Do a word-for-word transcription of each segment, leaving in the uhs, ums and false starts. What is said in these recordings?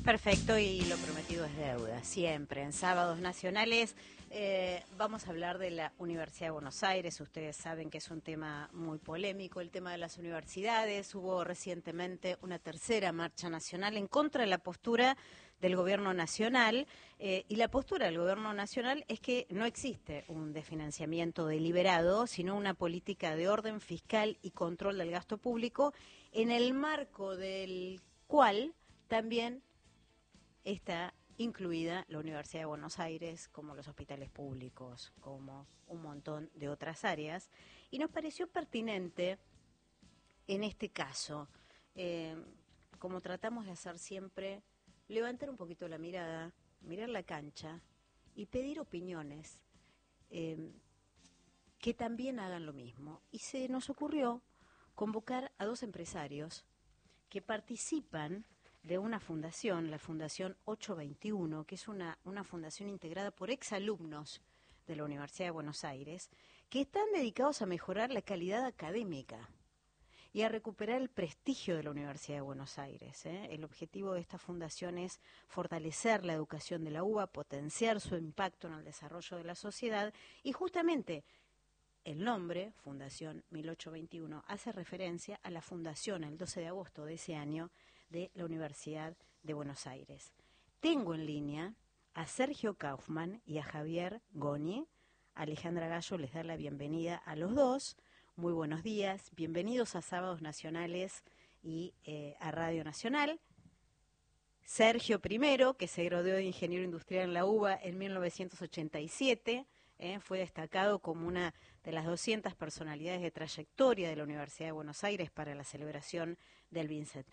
Perfecto, y lo prometido es deuda, siempre. En Sábados Nacionales eh, vamos a hablar de la Universidad de Buenos Aires. Ustedes saben que es un tema muy polémico, el tema de las universidades. Hubo recientemente una tercera marcha nacional en contra de la postura del gobierno nacional, eh, y la postura del gobierno nacional es que no existe un desfinanciamiento deliberado, sino una política de orden fiscal y control del gasto público, en el marco del cual también está incluida la Universidad de Buenos Aires, como los hospitales públicos, como un montón de otras áreas. Y nos pareció pertinente, en este caso, eh, como tratamos de hacer siempre, levantar un poquito la mirada, mirar la cancha y pedir opiniones eh, que también hagan lo mismo. Y se nos ocurrió convocar a dos empresarios que participan de una fundación, la Fundación ocho veintiuno, que es una, una fundación integrada por exalumnos de la Universidad de Buenos Aires, que están dedicados a mejorar la calidad académica y a recuperar el prestigio de la Universidad de Buenos Aires, ¿eh? El objetivo de esta fundación es fortalecer la educación de la U B A, potenciar su impacto en el desarrollo de la sociedad, y justamente el nombre, Fundación mil ochocientos veintiuno, hace referencia a la fundación el doce de agosto de ese año de la Universidad de Buenos Aires. Tengo en línea a Sergio Kaufmann y a Javier Goni. Alejandra Gallo les da la bienvenida a los dos. Muy buenos días, bienvenidos a Sábados Nacionales y eh, a Radio Nacional. Sergio primero, que se graduó de ingeniero industrial en la U B A en mil novecientos ochenta y siete, eh, fue destacado como una de las doscientas personalidades de trayectoria de la Universidad de Buenos Aires para la celebración del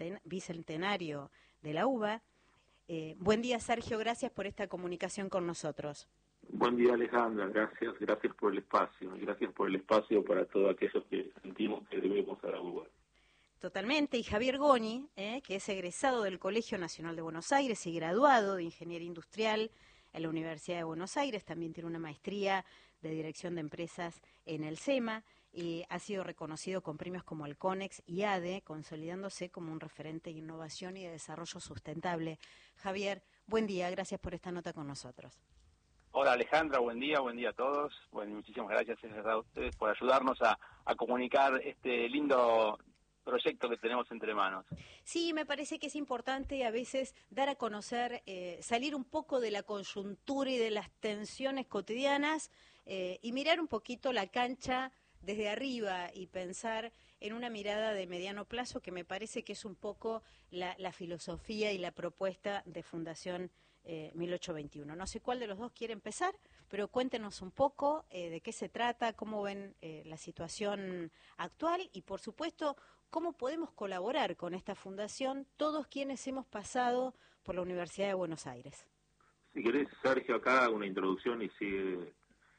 bicentenario de la U B A. Eh, buen día, Sergio, gracias por esta comunicación con nosotros. Buen día, Alejandra, gracias, gracias por el espacio, gracias por el espacio para todos aquellos que sentimos que debemos a la U B A. Totalmente, y Javier Goni, eh, que es egresado del Colegio Nacional de Buenos Aires y graduado de Ingeniería Industrial en la Universidad de Buenos Aires, también tiene una maestría de Dirección de Empresas en el SEMA, y ha sido reconocido con premios como el CONEX y A D E, consolidándose como un referente de innovación y de desarrollo sustentable. Javier, buen día, gracias por esta nota con nosotros. Hola Alejandra, buen día, buen día a todos. Bueno, muchísimas gracias a ustedes por ayudarnos a, a comunicar este lindo proyecto que tenemos entre manos. Sí, me parece que es importante a veces dar a conocer, eh, salir un poco de la coyuntura y de las tensiones cotidianas, eh, y mirar un poquito la cancha desde arriba y pensar en una mirada de mediano plazo, que me parece que es un poco la, la filosofía y la propuesta de Fundación eh, mil ochocientos veintiuno. No sé cuál de los dos quiere empezar, pero cuéntenos un poco eh, de qué se trata, cómo ven eh, la situación actual y, por supuesto, cómo podemos colaborar con esta fundación todos quienes hemos pasado por la Universidad de Buenos Aires. Si querés, Sergio, acá hago una introducción y sigue,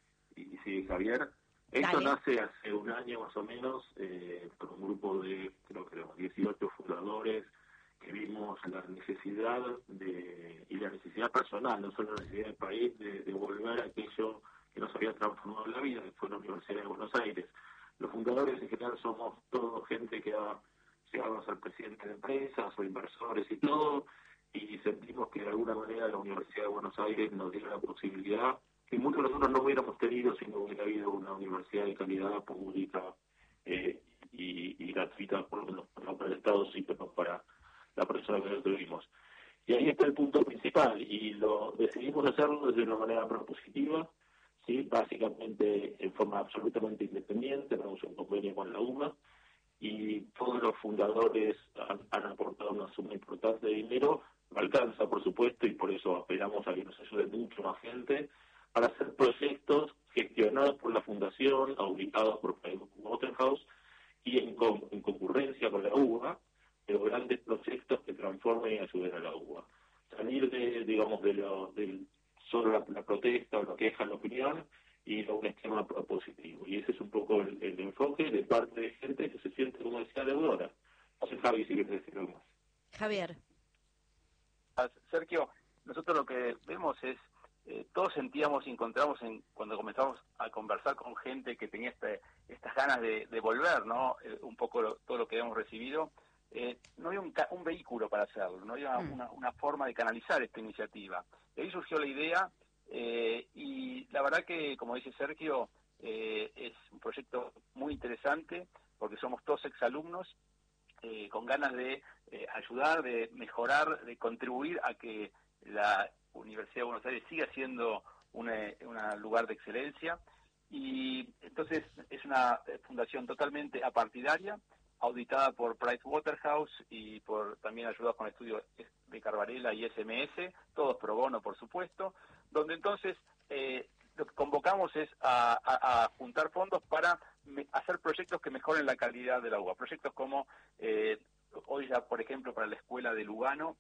y sigue Javier. Esto Dale. nace hace un año más o menos, eh, por un grupo de, creo que éramos dieciocho fundadores, que vimos la necesidad de, y la necesidad personal, no solo la necesidad del país, de devolver aquello que nos había transformado la vida, que fue la Universidad de Buenos Aires. Los fundadores en general somos todos gente que ha llegado a ser presidente de empresas o inversores y todo, y sentimos que de alguna manera la Universidad de Buenos Aires nos dio la posibilidad que muchos de nosotros no hubiéramos tenido si no hubiera habido una universidad de calidad pública eh, y, y gratuita, por lo menos no para el Estado, sí, pero para la persona que lo tuvimos. Y ahí está el punto principal, y lo decidimos hacerlo desde una manera propositiva, ¿sí? Básicamente en forma absolutamente independiente, tenemos un convenio con la U B A, y todos los fundadores han, han aportado una suma importante de dinero, no alcanza por supuesto, y por eso apelamos a que nos ayude mucho más gente, para hacer proyectos gestionados por la fundación, auditados por Waterhouse, y en, con, en concurrencia con la U B A, pero grandes proyectos que transformen y ayuden a la U B A. Salir de, digamos, de lo, del solo la, la protesta o la queja, la opinión, y a un esquema propositivo. Y ese es un poco el, el enfoque de parte de gente que se siente, como decía, deudora. No sé, Javi, si quieres decir algo más. Javier. Sergio, nosotros lo que vemos es, eh, todos sentíamos y encontramos en, cuando comenzamos a conversar con gente que tenía este, estas ganas de, de volver, ¿no? Eh, un poco lo, todo lo que hemos recibido, eh, no había un, un vehículo para hacerlo, no había mm. una, una forma de canalizar esta iniciativa. De ahí surgió la idea eh, y la verdad que, como dice Sergio, eh, es un proyecto muy interesante porque somos todos exalumnos eh, con ganas de eh, ayudar, de mejorar, de contribuir a que la Universidad de Buenos Aires siga siendo un lugar de excelencia. Y entonces es una fundación totalmente apartidaria, auditada por Pricewaterhouse y por también ayudados con estudios de Carvarela y S M S, todos pro bono, por supuesto, donde entonces eh, lo que convocamos es a, a, a juntar fondos para me, hacer proyectos que mejoren la calidad del agua. Proyectos como, eh, hoy ya, por ejemplo, para la escuela de Lugano,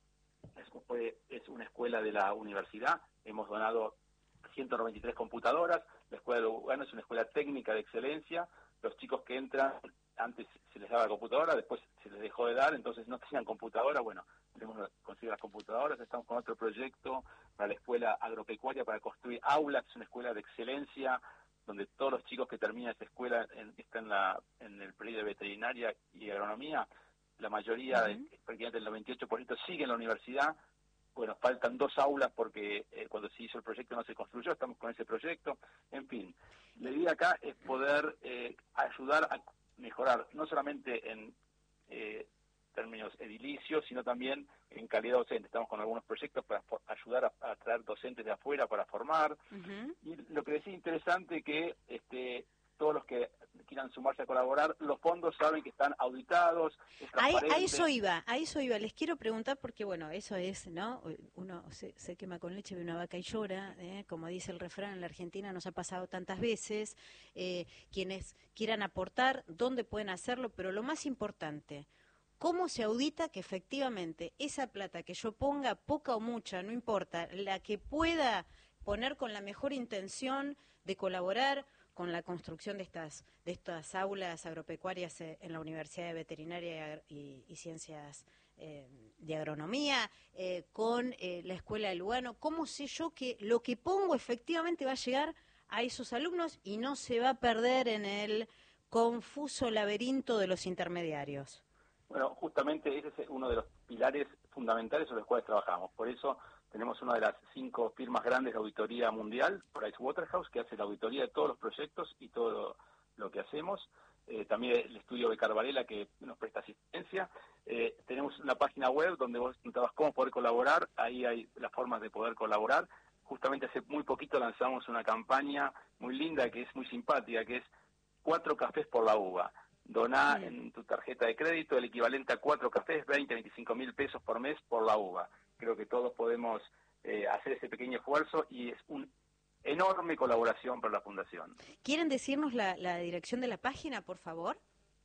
es, es una escuela de la universidad, hemos donado ciento noventa y tres computadoras. La escuela de Lugano es una escuela técnica de excelencia. Los chicos que entran, antes se les daba la computadora, después se les dejó de dar, entonces no tenían computadora. Bueno, tenemos conseguir las computadoras. Estamos con otro proyecto para la escuela agropecuaria para construir aulas. Es una escuela de excelencia donde todos los chicos que terminan esa escuela en, están en, la, en el periodo de veterinaria y agronomía. La mayoría, uh-huh. prácticamente el noventa y ocho por ciento, sigue en la universidad. Bueno, faltan dos aulas porque eh, cuando se hizo el proyecto no se construyó, estamos con ese proyecto. En fin, la idea acá es poder eh, ayudar a mejorar, no solamente en eh, términos edilicios, sino también en calidad docente. Estamos con algunos proyectos para for- ayudar a, a traer docentes de afuera para formar. Uh-huh. Y lo que decía interesante que este, todos los que quieran sumarse a colaborar, los fondos saben que están auditados, es transparente. A eso iba, a eso iba. Les quiero preguntar porque, bueno, eso es, ¿no? Uno se, se quema con leche de una vaca y llora, ¿eh? Como dice el refrán, en la Argentina nos ha pasado tantas veces. Eh, quienes quieran aportar, ¿dónde pueden hacerlo? Pero lo más importante, ¿cómo se audita que efectivamente esa plata que yo ponga, poca o mucha, no importa, la que pueda poner con la mejor intención de colaborar con la construcción de estas de estas aulas agropecuarias en la Universidad de Veterinaria y, y Ciencias eh, de Agronomía, eh, con eh, la Escuela de Lugano? ¿Cómo sé yo que lo que pongo efectivamente va a llegar a esos alumnos y no se va a perder en el confuso laberinto de los intermediarios? Bueno, justamente ese es uno de los pilares fundamentales sobre los cuales trabajamos. Por eso tenemos una de las cinco firmas grandes de auditoría mundial, Pricewaterhouse, que hace la auditoría de todos los proyectos y todo lo, lo que hacemos. Eh, también el estudio de Carvarela, que nos presta asistencia. Eh, tenemos una página web donde vos preguntabas cómo poder colaborar. Ahí hay las formas de poder colaborar. Justamente hace muy poquito lanzamos una campaña muy linda, que es muy simpática, que es Cuatro cafés por la uva. Doná sí. en tu tarjeta de crédito el equivalente a cuatro cafés, veinte, veinticinco mil pesos por mes por la uva. Creo que todos podemos eh, hacer ese pequeño esfuerzo y es una enorme colaboración para la Fundación. ¿Quieren decirnos la, la dirección de la página, por favor?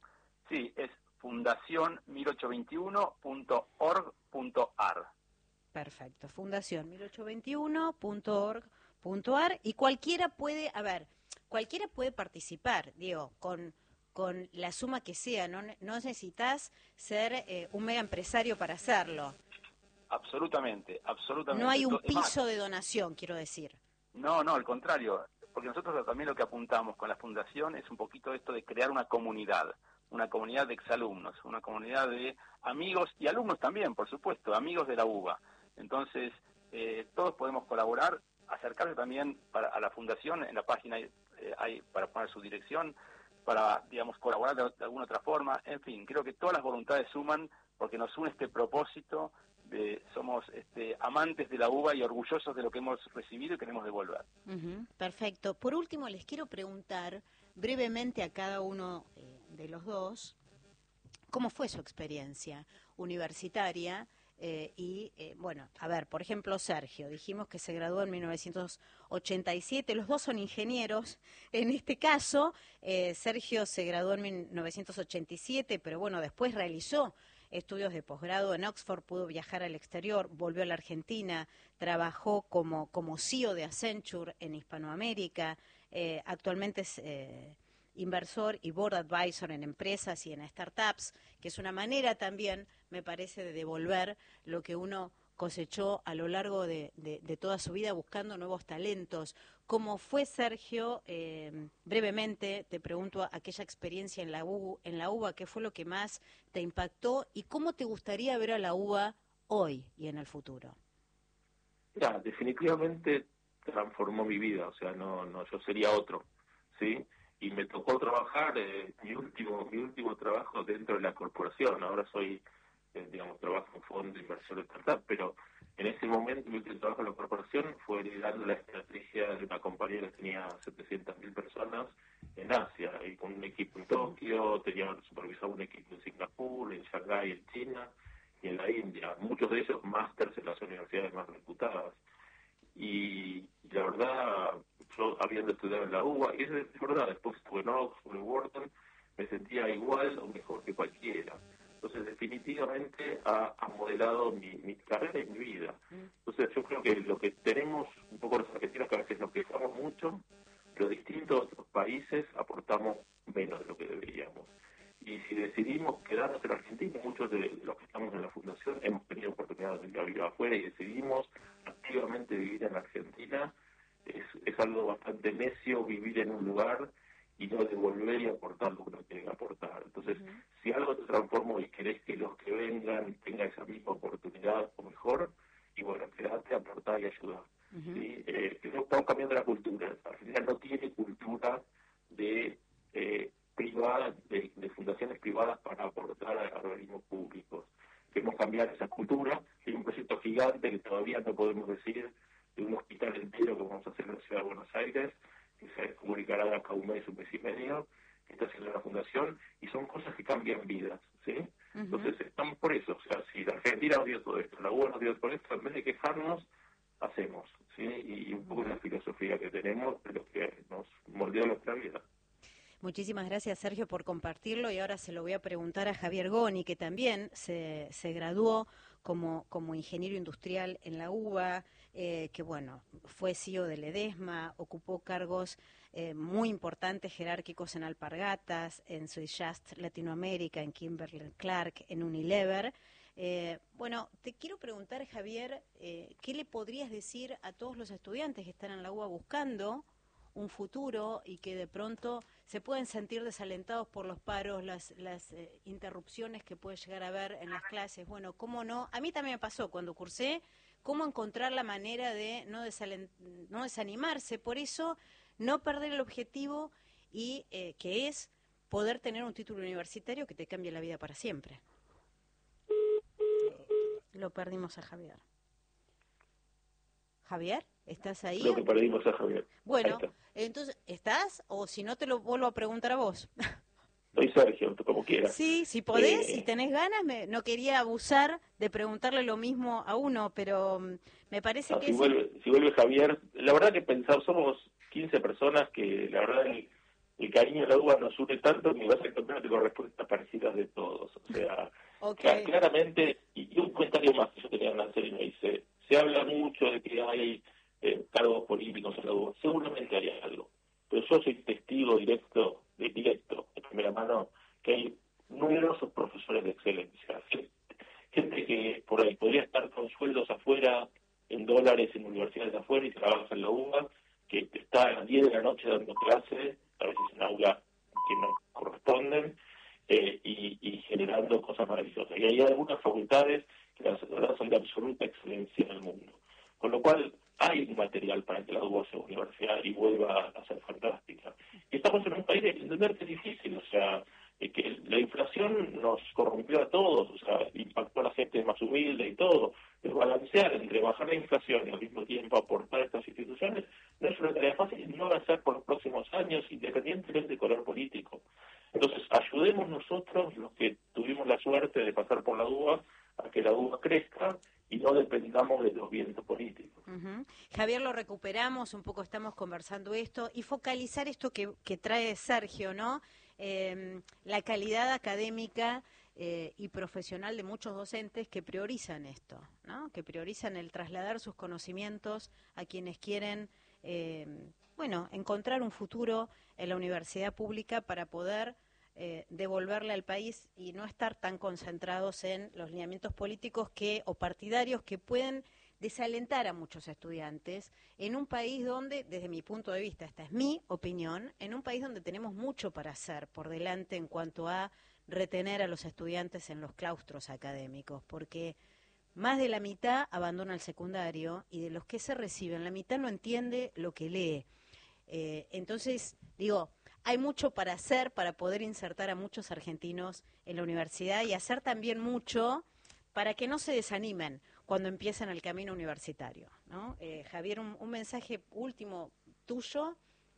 Sí, es fundación mil ochocientos veintiuno punto org punto a r. Perfecto, fundación mil ochocientos veintiuno punto org punto a r y cualquiera puede, a ver, cualquiera puede participar, digo, con... con la suma que sea, no, no necesitas ser eh, un mega empresario para hacerlo. Absolutamente, absolutamente. No hay un piso de donación, quiero decir. No, no, al contrario, porque nosotros también lo que apuntamos con la Fundación es un poquito esto de crear una comunidad, una comunidad de exalumnos, una comunidad de amigos y alumnos también, por supuesto, amigos de la U B A. Entonces, eh, todos podemos colaborar, acercarse también para, a la Fundación, en la página eh, hay para poner su dirección, para, digamos, colaborar de, de alguna otra forma. En fin, creo que todas las voluntades suman porque nos une este propósito de somos este, amantes de la uva y orgullosos de lo que hemos recibido y queremos devolver. Uh-huh, perfecto. Por último, les quiero preguntar brevemente a cada uno eh, de los dos cómo fue su experiencia universitaria. Eh, y, eh, bueno, a ver, por ejemplo, Sergio, dijimos que se graduó en mil novecientos ochenta y siete, los dos son ingenieros, en este caso, eh, Sergio se graduó en mil novecientos ochenta y siete, pero bueno, después realizó estudios de posgrado en Oxford, pudo viajar al exterior, volvió a la Argentina, trabajó como, como C E O de Accenture en Hispanoamérica, eh, actualmente es... Eh, inversor y board advisor en empresas y en startups, que es una manera también, me parece, de devolver lo que uno cosechó a lo largo de, de, de toda su vida buscando nuevos talentos. ¿Cómo fue, Sergio? Eh, brevemente te pregunto aquella experiencia en la U, en la UBA, ¿qué fue lo que más te impactó y cómo te gustaría ver a la UBA hoy y en el futuro? Ya, definitivamente transformó mi vida, o sea, no, no, yo sería otro, ¿sí? Y me tocó trabajar, eh, mi último, mi último trabajo dentro de la corporación. Ahora soy, eh, digamos, trabajo en fondo de inversión de startup, pero en ese momento mi último trabajo en la corporación fue liderando la estrategia de una compañía que tenía setecientas mil personas en Asia, y con un equipo en Tokio, tenía supervisado un equipo en Singapur, en Shanghái, en China y en la India, muchos de ellos másters en las universidades más reputadas. Y, y la verdad, yo habiendo estudiado en la UBA, y es de verdad, después estuve en Oxford, en Wharton, me sentía igual o mejor que cualquiera. Entonces, definitivamente ha, ha modelado mi, mi carrera y mi vida. Entonces, yo creo que lo que tenemos, un poco los argentinos, que a veces nos quejamos mucho, los distintos otros países aportamos menos de lo que deberíamos. Y si decidimos quedarnos en Argentina, muchos de los que estamos en la fundación hemos tenido oportunidad de vivir afuera y decidimos activamente vivir en Argentina, es, es algo bastante necio vivir en un lugar y no devolver y aportar lo que uno tiene que aportar. Entonces, uh-huh. si algo te transformó y querés que los que vengan tengan esa misma oportunidad o mejor, y bueno, quedate, aportar y ayudar. Uh-huh. ¿Sí? Eh, estamos cambiando la cultura. Argentina no tiene cultura de... Eh, privadas, de, de fundaciones privadas para aportar a organismos públicos. Queremos cambiar esa cultura. Hay un proyecto gigante que todavía no podemos decir, de un hospital entero que vamos a hacer en la ciudad de Buenos Aires, que se comunicará de acá un mes, un mes y medio, que está haciendo la fundación, y son cosas que cambian vidas, ¿sí? Uh-huh. Entonces estamos por eso, o sea, si la Argentina nos dio todo esto, la UBA nos dio todo esto, en vez de quejarnos, hacemos, ¿sí? Y un poco la filosofía que tenemos de lo que nos moldeó nuestra vida. Muchísimas gracias, Sergio, por compartirlo, y ahora se lo voy a preguntar a Javier Goni, que también se, se graduó como, como ingeniero industrial en la UBA, eh, que bueno, fue C E O de Ledesma, ocupó cargos eh, muy importantes, jerárquicos en Alpargatas, en Swiss Just Latinoamérica, en Kimberly-Clark, en Unilever. Eh, bueno, te quiero preguntar, Javier, eh, ¿qué le podrías decir a todos los estudiantes que están en la UBA buscando un futuro y que de pronto se pueden sentir desalentados por los paros, las, las eh, interrupciones que puede llegar a haber en las clases? Bueno, ¿cómo no? A mí también me pasó cuando cursé, cómo encontrar la manera de no, desalent- no desanimarse, por eso no perder el objetivo, y eh, que es poder tener un título universitario que te cambie la vida para siempre. Eh, lo perdimos a Javier. Javier, ¿estás ahí? Creo que perdimos a Javier. Bueno, entonces, ¿estás? O si no, te lo vuelvo a preguntar a vos. Soy Sergio, tú como quieras. Sí, si podés, eh... si tenés ganas, me, no quería abusar de preguntarle lo mismo a uno, pero um, me parece no, que... Si, es... vuelve, si vuelve Javier, la verdad que pensar, somos quince personas que la verdad el, el cariño de la UBA nos une tanto que vas a encontrar con respuestas parecidas de todos. O sea, okay. claramente, y un comentario más que yo tenía en la serie, me dice, se habla mucho de que hay eh, cargos políticos en la UBA, seguramente hay algo, pero yo soy testigo directo, de directo, de primera mano, que hay numerosos profesores de excelencia, gente, gente que por ahí podría estar con sueldos afuera, en dólares, en universidades de afuera, y trabaja en la UBA, que está a las diez de la noche dando clase, a veces en aula que no corresponden, eh, y, y generando cosas maravillosas. Y hay algunas facultades que las verdad son de absoluta excelencia en el mundo. Con lo cual, hay un material para que la UBA sea universidad y vuelva a ser fantástica. Y estamos en un país de entender que es difícil, o sea, eh, que la inflación nos corrompió a todos, o sea, impactó a la gente más humilde y todo. Pero balancear entre bajar la inflación y al mismo tiempo aportar a estas instituciones no es una tarea fácil, y no va a ser por los próximos años, independientemente de color político. Entonces, ayudemos nosotros, los que tuvimos la suerte de pasar por la UBA, a que la UBA crezca y no dependamos de los vientos políticos. Uh-huh. Javier, lo recuperamos, un poco estamos conversando esto, y focalizar esto que, que trae Sergio, ¿no? Eh, la calidad académica eh, y profesional de muchos docentes que priorizan esto, ¿no? Que priorizan el trasladar sus conocimientos a quienes quieren, eh, bueno, encontrar un futuro en la universidad pública para poder eh, devolverle al país y no estar tan concentrados en los lineamientos políticos que o partidarios que pueden desalentar a muchos estudiantes en un país donde, desde mi punto de vista, esta es mi opinión, en un país donde tenemos mucho para hacer por delante en cuanto a retener a los estudiantes en los claustros académicos, porque más de la mitad abandona el secundario y de los que se reciben, la mitad no entiende lo que lee. Eh, entonces, digo, hay mucho para hacer para poder insertar a muchos argentinos en la universidad y hacer también mucho para que no se desanimen cuando empiezan el camino universitario, ¿no? Eh, Javier, un, un mensaje último tuyo,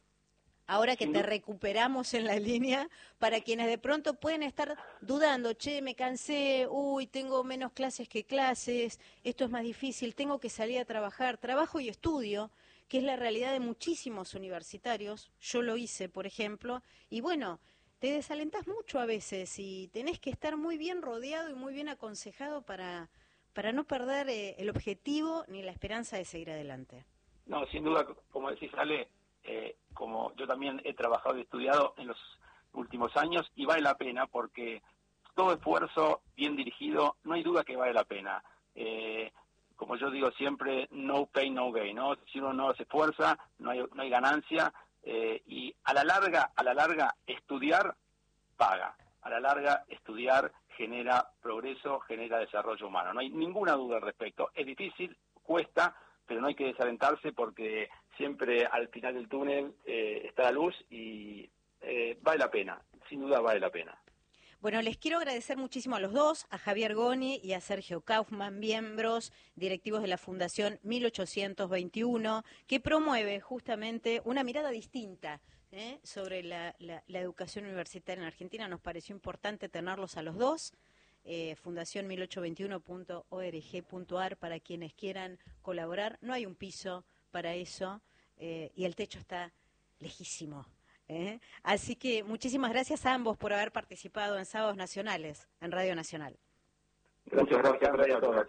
ahora que te recuperamos en la línea, para quienes de pronto pueden estar dudando, che, me cansé, uy, tengo menos clases que clases, esto es más difícil, tengo que salir a trabajar, trabajo y estudio, que es la realidad de muchísimos universitarios, yo lo hice, por ejemplo, y bueno, te desalentás mucho a veces y tenés que estar muy bien rodeado y muy bien aconsejado para, para no perder eh, el objetivo ni la esperanza de seguir adelante. No, sin duda, como decís, Ale, eh, como yo también he trabajado y estudiado en los últimos años, y vale la pena porque todo esfuerzo bien dirigido, no hay duda que vale la pena. Eh, como yo digo siempre, no pain, no gain, ¿no? Si uno no se esfuerza, no hay, no hay ganancia, eh, y a la larga, a la larga, estudiar paga. A la larga, estudiar genera progreso, genera desarrollo humano. No hay ninguna duda al respecto. Es difícil, cuesta, pero no hay que desalentarse porque siempre al final del túnel eh, está la luz y eh, vale la pena, sin duda vale la pena. Bueno, les quiero agradecer muchísimo a los dos, a Javier Goni y a Sergio Kaufmann, miembros directivos de la Fundación mil ochocientos veintiuno, que promueve justamente una mirada distinta ¿eh? sobre la, la, la educación universitaria en Argentina. Nos pareció importante tenerlos a los dos. Eh, fundación mil ochocientos veintiuno punto org punto ar para quienes quieran colaborar. No hay un piso para eso eh, y el techo está lejísimo. ¿eh? Así que muchísimas gracias a ambos por haber participado en Sábados Nacionales, en Radio Nacional. Muchas gracias, gracias a todas.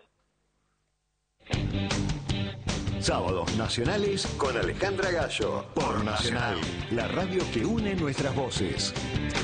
Sábados Nacionales con Alejandra Gallo, por Nacional, la radio que une nuestras voces.